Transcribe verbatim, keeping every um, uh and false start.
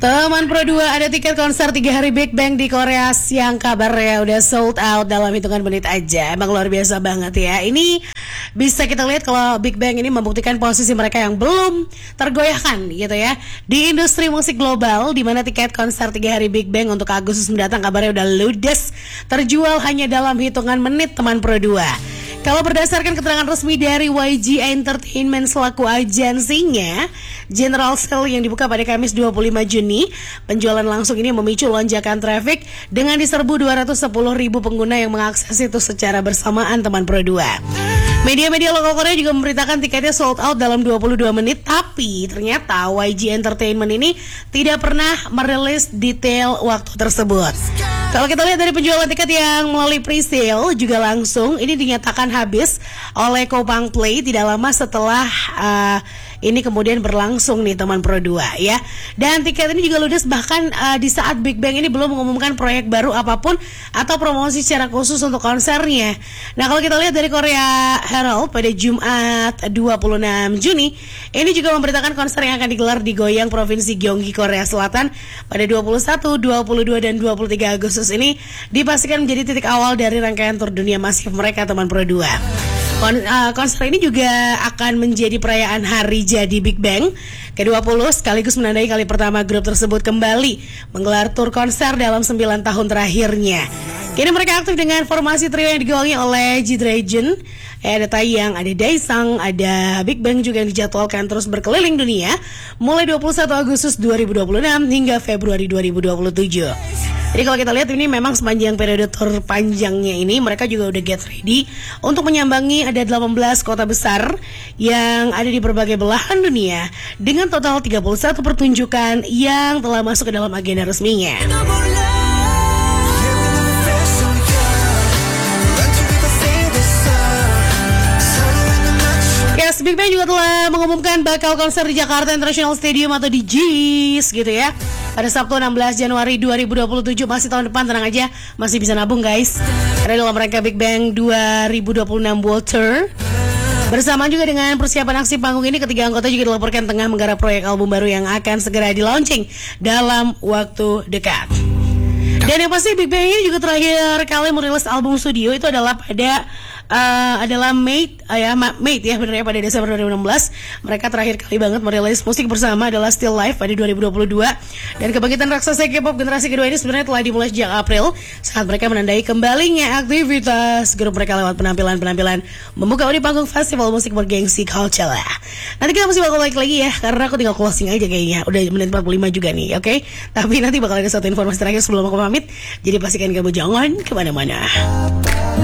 Teman Pro dua, ada tiket konser tiga hari Big Bang di Korea yang kabarnya udah sold out dalam hitungan menit aja. Emang luar biasa banget ya. Ini bisa kita lihat kalau Big Bang ini membuktikan posisi mereka yang belum tergoyahkan gitu ya di industri musik global, di mana tiket konser tiga hari Big Bang untuk Agustus mendatang kabarnya udah ludes terjual hanya dalam hitungan menit, teman Pro dua. Kalau berdasarkan keterangan resmi dari Y G Entertainment selaku agensinya, General Sale yang dibuka pada Kamis dua puluh lima Juni, penjualan langsung ini memicu lonjakan traffic dengan diserbu dua ratus sepuluh ribu pengguna yang mengakses itu secara bersamaan, teman Pro dua. Media-media lokal Korea juga memberitakan tiketnya sold out dalam dua puluh dua menit, tapi ternyata Y G Entertainment ini tidak pernah merilis detail waktu tersebut. Kalau kita lihat dari penjualan tiket yang melalui pre-sale juga langsung ini dinyatakan habis oleh Kopang Play tidak lama setelah uh, ini kemudian berlangsung nih, teman Pro dua ya. Dan tiket ini juga ludes bahkan uh, di saat Big Bang ini belum mengumumkan proyek baru apapun atau promosi secara khusus untuk konsernya. Nah, kalau kita lihat dari Korea Herald pada Jumat dua puluh enam Juni, ini juga memberitakan konser yang akan digelar di Goyang, Provinsi Gyeonggi, Korea Selatan pada dua puluh satu, dua puluh dua, dan dua puluh tiga Agustus ini dipastikan menjadi titik awal dari rangkaian tur dunia masif mereka, teman Pro dua. Kon, uh, konser ini juga akan menjadi perayaan hari jadi Big Bang ke dua puluh, sekaligus menandai kali pertama grup tersebut kembali menggelar tur konser dalam sembilan tahun terakhirnya. Kini mereka aktif dengan formasi trio yang digawangi oleh G-Dragon. Eh, ada Taeyang, ada Daesung, ada Big Bang juga yang dijadwalkan terus berkeliling dunia mulai dua puluh satu Agustus dua ribu dua puluh enam hingga Februari dua ribu dua puluh tujuh. Jadi kalau kita lihat ini memang sepanjang periode tour panjangnya ini mereka juga udah get ready untuk menyambangi ada delapan belas kota besar yang ada di berbagai belahan dunia dengan total tiga puluh satu pertunjukan yang telah masuk ke dalam agenda resminya. Yes, Big Bang juga telah mengumumkan bakal konser di Jakarta International Stadium atau di J I S gitu ya pada Sabtu enam belas Januari dua ribu dua puluh tujuh. Masih tahun depan, tenang aja, masih bisa nabung guys. Karena dalam rangka Big Bang dua ribu dua puluh enam World Tour. Bersamaan juga dengan persiapan aksi panggung ini, ketiga anggota juga dilaporkan tengah menggarap proyek album baru yang akan segera di launching dalam waktu dekat. Dan yang pasti Big Bang ini juga terakhir kali merilis album studio itu adalah pada uh, adalah Made uh, ya Made ya benar ya pada Desember dua ribu enam belas. Mereka terakhir kali banget merilis musik bersama adalah Still Life pada dua ribu dua puluh dua. Dan kebangkitan raksasa K-pop generasi kedua ini sebenarnya telah dimulai sejak April saat mereka menandai kembalinya aktivitas grup mereka lewat penampilan-penampilan membuka di panggung festival musik bergengsi Coachella. Nanti kita masih bakal balik lagi ya karena aku tinggal closing aja kayaknya. Udah menit empat puluh lima juga nih, oke? Okay? Tapi nanti bakal ada satu informasi terakhir sebelum aku pamit. Jadi pastikan kamu jangan kemana-mana.